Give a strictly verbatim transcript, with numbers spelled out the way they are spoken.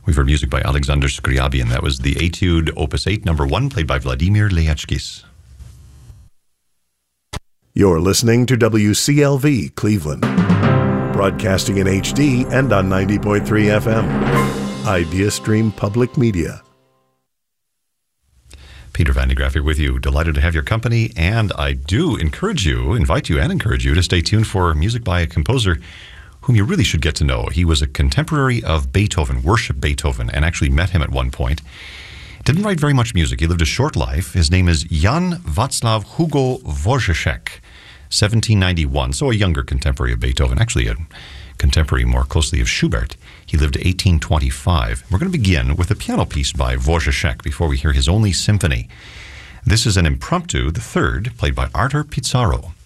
We've heard music by Alexander Scriabin. That was the Etude Opus eight, number one, played by Vladimir Leachkis. You're listening to W C L V Cleveland, broadcasting in H D and on ninety point three F M. IdeaStream Public Media. Peter Van de Graaff here with you. Delighted to have your company, and I do encourage you, invite you and encourage you to stay tuned for music by a composer whom you really should get to know. He was a contemporary of Beethoven, worshiped Beethoven, and actually met him at one point. Didn't write very much music. He lived a short life. His name is Jan Václav Hugo Wojciech, seventeen ninety-one, so a younger contemporary of Beethoven, actually a contemporary more closely of Schubert. He lived to eighteen twenty-five. We're going to begin with a piano piece by Wojciech before we hear his only symphony. This is an impromptu, the third, played by Artur Pizarro.